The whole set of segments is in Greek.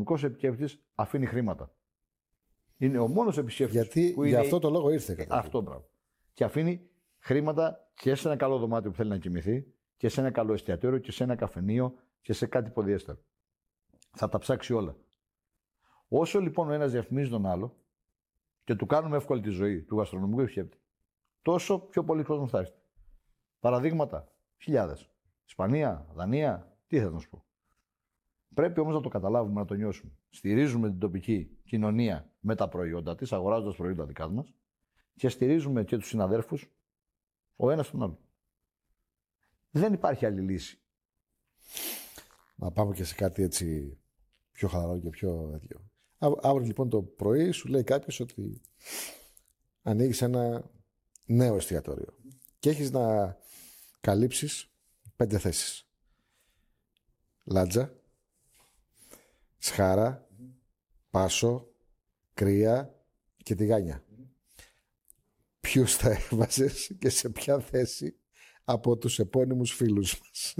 γαστρονομικός επισκέπτης αφήνει χρήματα. Είναι ο μόνος επισκέπτης. Γιατί που για είναι... αυτό το λόγο ήρθε. Αυτό πράγμα. Και αφήνει χρήματα και σε ένα καλό δωμάτιο που θέλει να κοιμηθεί και σε ένα καλό εστιατόριο και σε ένα καφενείο και σε κάτι ποδιέστερο. Θα τα ψάξει όλα. Όσο λοιπόν ο ένας διαφημίζει τον άλλο και του κάνουμε εύκολη τη ζωή του γαστρονομικού επισκέπτη, τόσο πιο πολύ κόσμος θα έρθει. Παραδείγματα, χιλιάδες. Ισπανία, Δανία, τι θέλω να σου πω. Πρέπει όμως να το καταλάβουμε, να το νιώσουμε. Στηρίζουμε την τοπική κοινωνία με τα προϊόντα της, αγοράζοντας προϊόντα δικά μας και στηρίζουμε και τους συναδέρφους ο ένας τον άλλο. Δεν υπάρχει άλλη λύση. Να πάμε και σε κάτι έτσι πιο χαλαρό και πιο τέτοιο. Αύριο λοιπόν το πρωί σου λέει κάποιος ότι ανοίγεις ένα νέο εστιατόριο και έχεις να καλύψεις 5 θέσεις. Λάτζα, Σχάρα, Πάσο, Κρία και Τηγάνια. Ποιους θα έβαζες και σε ποια θέση από τους επώνυμους φίλους μας?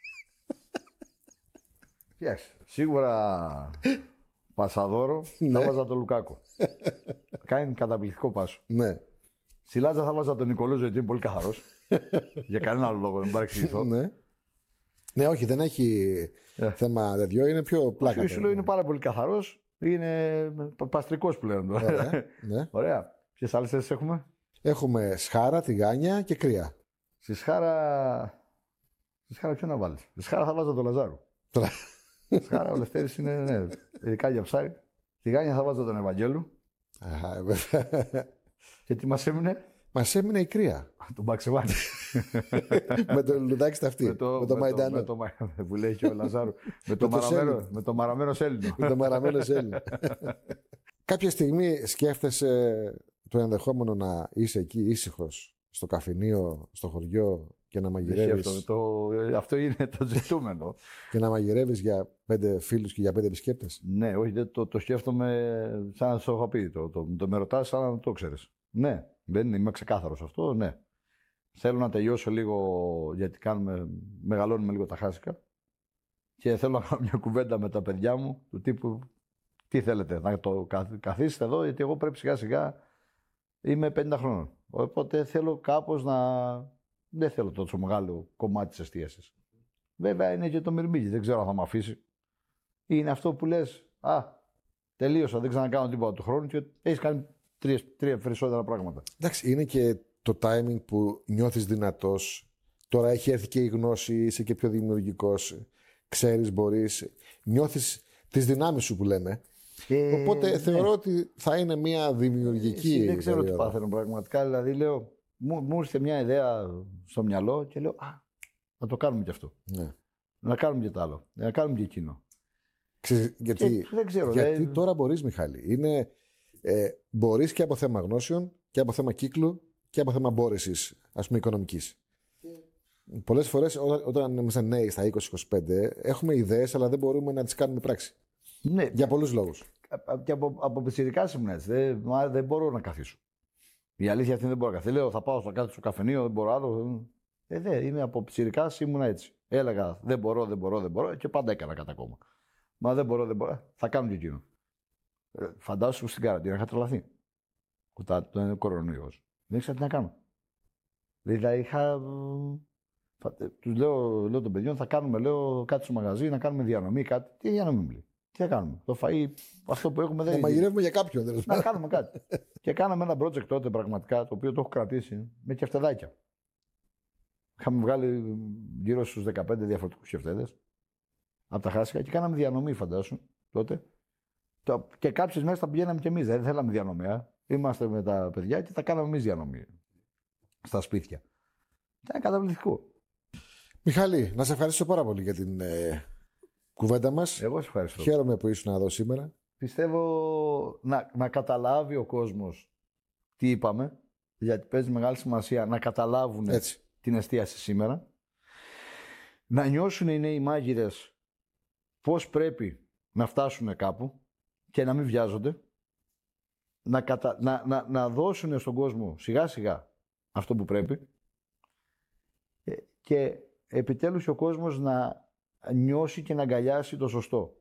Σίγουρα Πασαδόρο θα βάζα τον Λουκάκο. Κάνει καταπληκτικό Πάσο. Ναι. Στη Λάτζα θα βάζα τον Νικολούζο γιατί είναι πολύ καθαρός. Για κανένα άλλο λόγο, δεν παρεξηγηθώ. Ναι, όχι, δεν έχει θέμα τέτοιο, είναι πιο πλάκα. Σου λέω είναι πάρα πολύ καθαρός, είναι παστρικός πλέον. Ωραία. Ναι. Ωραία. Ποιες άλλες θέσεις έχουμε? Έχουμε Σχάρα, Τηγάνια και Κρία. Στη Σχάρα ποιο να βάλεις? Στη Σχάρα θα βάζα τον Λαζάρο. Στη Σχάρα ο Λευτέρης είναι, ναι, ειδικά για ψάρι. Τηγάνια θα βάζα τον Ευαγγέλου. Και τι μας έμεινε? Μας έμεινε η Κρία. Τον Μπαξεβάνη. Με το λουδάκι στα αυτή. Με το Μαϊντάνο. Που λέει και ο Λαζάρου. Με το μαραμένο Σέλινο. Με το μαραμένο Σέλινο. Κάποια στιγμή σκέφτεσαι το ενδεχόμενο να είσαι εκεί ήσυχος, στο καφενείο, στο χωριό και να μαγειρεύεις? Αυτό είναι το ζητούμενο. Και να μαγειρεύεις για 5 φίλους και για 5 επισκέπτες. Ναι, όχι, το σκέφτομαι σαν να το έχω πει. Το με ρωτάς σαν να το ξέρεις. Ναι, δεν είμαι ξεκάθαρος αυτό, ναι. Θέλω να τελειώσω λίγο, γιατί μεγαλώνουμε λίγο τα χάσικα. Και θέλω να κάνω μια κουβέντα με τα παιδιά μου, του τύπου τι θέλετε, να το καθίσετε εδώ, γιατί εγώ πρέπει σιγά σιγά, είμαι 50 χρόνων. Οπότε θέλω κάπως δεν θέλω τόσο μεγάλο κομμάτι της εστίασης. Βέβαια είναι και το μυρμήγκι, δεν ξέρω αν θα με αφήσει. Είναι αυτό που λες, τελείωσα, δεν ξανακάνω τίποτα του χρόνου και έχεις κάνει 3 περισσότερα πράγματα. Εντάξει, είναι και το timing που νιώθεις δυνατός. Τώρα έχει έρθει και η γνώση, είσαι και πιο δημιουργικός. Ξέρεις, μπορείς. Νιώθεις τις δυνάμεις σου που λέμε. Οπότε θεωρώ ότι θα είναι μια δημιουργική. Δεν ξέρω τι πάθαινω πραγματικά. Δηλαδή λέω, μου ήρθε μια ιδέα στο μυαλό και λέω, να το κάνουμε κι αυτό. Ναι. Να κάνουμε και το άλλο. Να κάνουμε και εκείνο. Γιατί, δεν ξέρω. Γιατί τώρα μπορείς, Μιχάλη. Μπορείς και από θέμα γνώσεων και από θέμα κύκλου και από θέμα μπόρεσης, ας πούμε, οικονομικής. Πολλές φορές όταν είμαστε νέοι στα 20-25 έχουμε ιδέες αλλά δεν μπορούμε να τις κάνουμε πράξη. Ναι. Για πολλούς λόγους. Και από πιτσιρικάς ήμουν έτσι. Δεν μπορώ να καθίσω. Η αλήθεια αυτή δεν μπορώ να καθίσω. Λέω θα πάω στο κάτω στο καφενείο, δεν μπορώ άλλο. Είμαι από πιτσιρικάς ήμουν έτσι. Έλεγα δεν μπορώ και πάντα έκανα κατά κόμμα. Μα δεν μπορώ. Θα κάνω και εκείνο. Φαντάσου στην καραντίνα είχα τρελαθεί. Όταν είναι κορονοϊός. Δεν ήξερα τι να κάνω. Δηλαδή τους λέω των παιδιών θα κάνουμε κάτι στο μαγαζί, να κάνουμε διανομή, κάτι. Τι διανομή μου λέει. Τι θα κάνουμε. Το φαΐ, αυτό που έχουμε δεν είναι. Να μαγειρεύουμε για κάποιον. Να κάνουμε κάτι. Και κάναμε ένα project τότε πραγματικά, το οποίο το έχω κρατήσει με κεφτεδάκια. Είχαμε βγάλει γύρω στους 15 διαφορετικούς κεφτέδες από τα χάσικα και κάναμε διανομή, φαντάσου τότε. Και κάποιες μέρες τα πηγαίναμε κι εμείς. Δεν θέλαμε διανομέα. Είμαστε με τα παιδιά και θα κάναμε εμείς διανομή στα σπίτια. Ήταν καταπληκτικό. Μιχάλη, να σε ευχαριστήσω πάρα πολύ για την κουβέντα μας. Εγώ σε ευχαριστώ. Χαίρομαι που ήσουν εδώ σήμερα. Πιστεύω να καταλάβει ο κόσμος τι είπαμε, γιατί παίζει μεγάλη σημασία να καταλάβουν την εστίαση σήμερα. Να νιώσουν οι νέοι μάγειρες πώς πρέπει να φτάσουν κάπου και να μην βιάζονται. Να δώσουν στον κόσμο σιγά σιγά αυτό που πρέπει και επιτέλους ο κόσμος να νιώσει και να αγκαλιάσει το σωστό.